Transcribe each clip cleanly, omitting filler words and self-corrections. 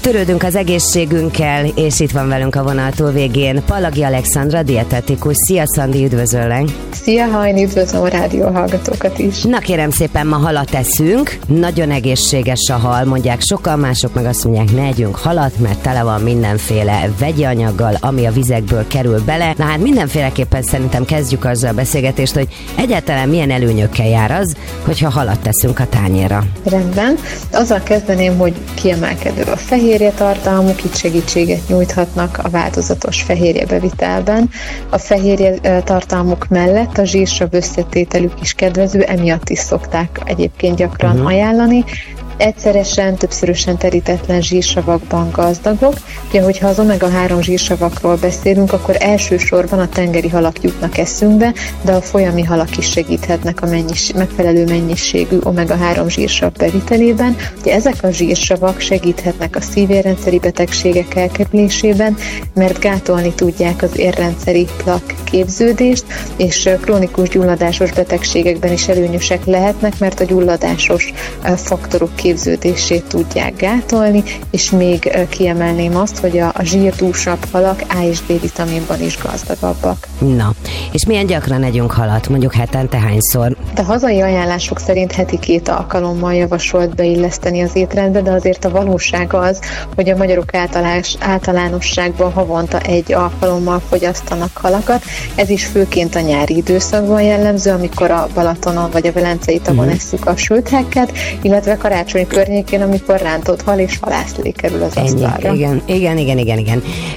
Törődünk az egészségünkkel, és itt van velünk a vonal túlvégén Pallagi Alexandra, dietetikus. Szia, Szandi, üdvözöllek! Szia, Hajni, üdvözlöm a rádióhallgatókat is! Na kérem szépen, ma halat eszünk, nagyon egészséges a hal, mondják sokan, mások meg azt mondják, ne együnk halat, mert tele van mindenféle vegyi anyaggal, ami a vizekből kerül bele. Na hát mindenféleképpen szerintem kezdjük azzal a beszélgetést, hogy egyáltalán milyen előnyökkel jár az, hogyha halat teszünk a tányérra. Rendben. Azzal kezdeném, hogy kiemelkedő a fehérje tartalmuk, itt segítséget nyújthatnak a változatos fehérje bevitelben. A fehérje tartalmuk mellett a zsírsav összetételük is kedvező, emiatt is szokták egyébként gyakran ajánlani. Egyszeresen, többszörösen terítetlen zsírsavakban gazdagok. Ugye, hogyha az omega-3 zsírsavakról beszélünk, akkor elsősorban a tengeri halak jutnak eszünkbe, de a folyami halak is segíthetnek a megfelelő mennyiségű omega-3 zsírsav bevitelében. Ugye ezek a zsírsavak segíthetnek a szívérrendszeri betegségek elkerülésében, mert gátolni tudják az érrendszeri plak képződést, és krónikus gyulladásos betegségekben is előnyösek lehetnek, mert a gyulladásos faktorok képződését tudják gátolni, és még kiemelném azt, hogy a zsírdúsabb halak A és D vitaminban is gazdagabbak. Na, és milyen gyakran együnk halat, mondjuk hetente hányszor? A hazai ajánlások szerint heti 2 alkalommal javasolt beilleszteni az étrendbe, de azért a valóság az, hogy a magyarok általánosságban havonta 1 alkalommal fogyasztanak halakat. Ez is főként a nyári időszakban jellemző, amikor a Balatonon vagy a Velencei tavon esszük a sülthekket, illetve karácsony környékén, amikor rántott hal és halászlé kerül az asztalra. Igen.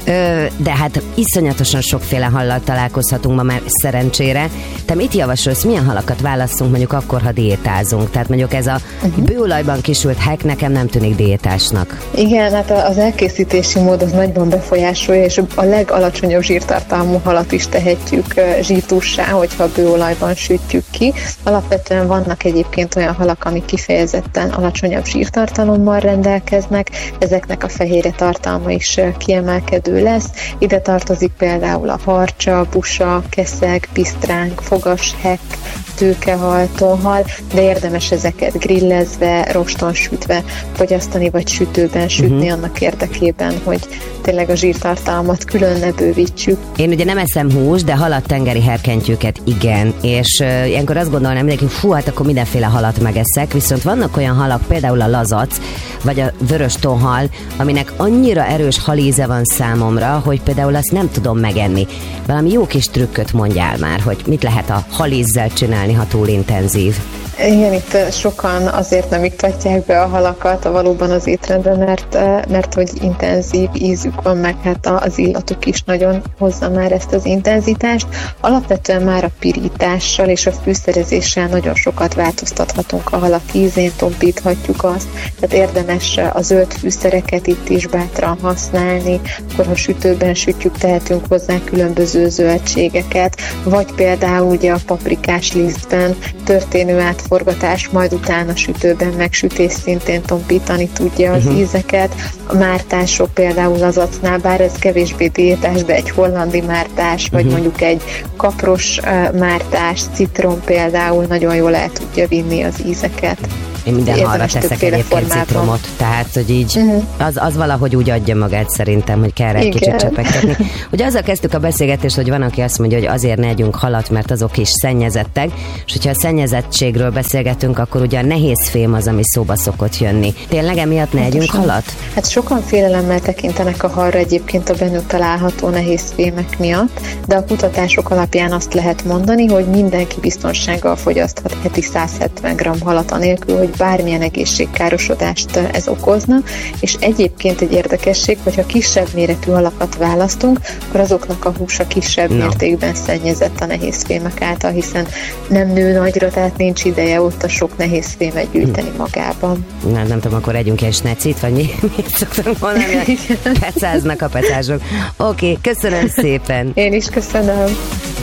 De hát iszonyatosan sokféle hallal találkozhatunk ma már szerencsére. Te mit javasolsz, milyen halakat válasszunk mondjuk akkor, ha diétázunk? Tehát mondjuk ez a bőolajban kisült hek nekem nem tűnik diétásnak. Igen, hát az elkészítési mód az nagyban befolyásolja, és a legalacsonyabb zsírtartalmú halat is tehetjük zsírtussá, hogyha bőolajban sütjük ki. Alapvetően vannak egyébként olyan halak, amik kifejezetten alacsonyabb zsírtartalommal rendelkeznek, ezeknek a fehérje tartalma is kiemelkedő lesz. Ide tartozik például a harcsa, busa, keszeg, pisztránk, fogashek, tőkehal, tonhal, de érdemes ezeket grillezve, roston sütve fogyasztani, vagy sütőben sütni annak érdekében, hogy tényleg a zsírtartalmat külön ne bővítsük. Én ugye nem eszem hús, de halat, tengeri herkentyűket igen, és ilyenkor azt gondolnám mindenki, hát akkor mindenféle halat megeszek, viszont vannak olyan halak, például a lazac, vagy a vörös tonhal, aminek annyira erős halíze van számomra, hogy például azt nem tudom megenni. Valami jó kis trükköt mondjál már, hogy mit lehet a halízzel csinálni, ha túl intenzív. Igen, itt sokan azért nem iktatják be a halakat valóban az étrendbe, mert hogy intenzív ízük van, meg hát az illatuk is nagyon hozza már ezt az intenzitást. Alapvetően már a pirítással és a fűszerezéssel nagyon sokat változtathatunk a halak ízén, tompíthatjuk azt, tehát érdemes a zöld fűszereket itt is bátran használni, akkor ha sütőben sütjük, tehetünk hozzá különböző zöldségeket, vagy például ugye a paprikás lisztben történő átforgatás, majd utána sütőben megsütés szintén tompítani tudja az ízeket. A mártások például az acnál, bár ez kevésbé diétás, de egy hollandi mártás, vagy mondjuk egy kapros mártás, citrom például nagyon jól el tudja vinni az ízeket. Én minden halra teszek egyébként citromot, tehát, hogy így az valahogy úgy adja magát szerintem, hogy kell rá egy kicsit csepegtetni. Ugye azzal kezdtük a beszélgetést, hogy van, aki azt mondja, hogy azért ne együnk halat, mert azok is szennyezettek, és hogyha a szennyezettségről beszélgetünk, akkor ugye a nehéz fém az, ami szóba szokott jönni. Tényleg emiatt ne együnk halat? Hát sokan félelemmel tekintenek a halra egyébként a bennük található nehéz fémek miatt, de a kutatások alapján azt lehet mondani, hogy mindenki biztonsággal fogyaszthat heti 170 g halat anélkül, hogy bármilyen egészségkárosodást ez okozna, és egyébként egy érdekesség, hogyha kisebb méretű halakat választunk, akkor azoknak a húsa kisebb mértékben szennyezett a nehézfémek által, hiszen nem nő nagyra, tehát nincs ideje ott a sok nehézfémet gyűjteni magában. Nem tudom, akkor együnk egy snecit, vagy mit szoktunk mondani, hogy pecáznak a pecázsok. Oké, köszönöm szépen! Én is köszönöm!